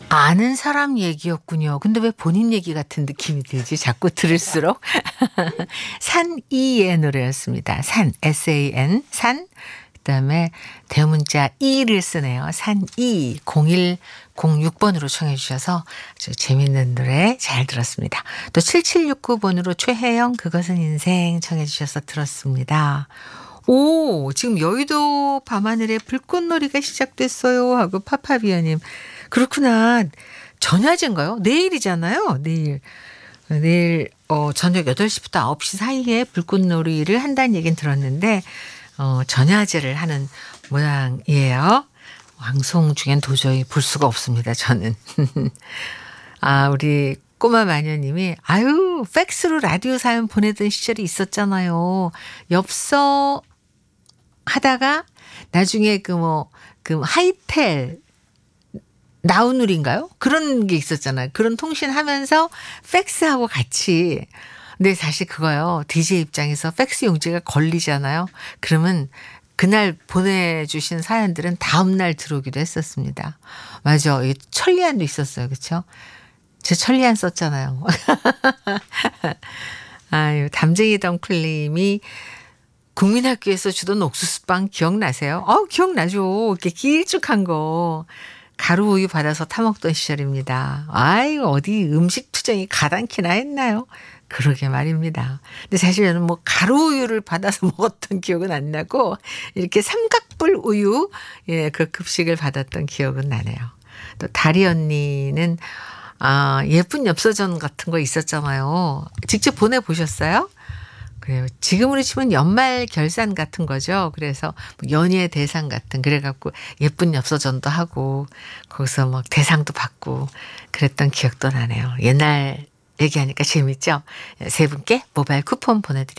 아는 사람 얘기였군요. 근데 왜 본인 얘기 같은 느낌이 들지? 자꾸 들을수록. 산이의 노래였습니다. 산, SAN, 산. 그다음에 대문자 2를 쓰네요. 산이 0106번으로 청해 주셔서 아주 재밌는 노래 잘 들었습니다. 또 7769번으로 최혜영 그것은 인생 청해 주셔서 들었습니다. 오, 지금 여의도 밤하늘에 불꽃놀이가 시작됐어요 하고 파파비아님. 그렇구나. 전야제인가요? 내일이잖아요. 내일 저녁 8시부터 9시 사이에 불꽃놀이를 한다는 얘기는 들었는데 전야제를 하는 모양이에요. 방송 중엔 도저히 볼 수가 없습니다. 저는. 아, 우리 꼬마 마녀님이 아유 팩스로 라디오 사연 보내던 시절이 있었잖아요. 엽서 하다가 나중에 그 하이텔 나우누리인가요? 그런 게 있었잖아요. 그런 통신하면서 팩스하고 같이. 근데 사실 그거요. DJ 입장에서 팩스 용지가 걸리잖아요. 그러면 그날 보내주신 사연들은 다음날 들어오기도 했었습니다. 맞아. 이 천리안도 있었어요. 그렇죠? 제 천리안 썼잖아요. 아유, 담쟁이 덩클님이 국민학교에서 주던 옥수수빵 기억나세요? 기억나죠. 이렇게 길쭉한 거. 가루 우유 받아서 타먹던 시절입니다. 아이고, 어디 음식 투정이 가당키나 했나요? 그러게 말입니다. 근데 사실 저는 뭐 가루 우유를 받아서 먹었던 기억은 안 나고 이렇게 삼각불 우유 그 급식을 받았던 기억은 나네요. 또 다리 언니는 예쁜 엽서전 같은 거 있었잖아요. 직접 보내보셨어요? 그래요. 지금으로 치면 연말 결산 같은 거죠. 그래서 연예 대상 같은 그래갖고 예쁜 엽서전도 하고 거기서 막 대상도 받고 그랬던 기억도 나네요. 옛날 얘기하니까 재밌죠? 세 분께 모바일 쿠폰 보내드립니다.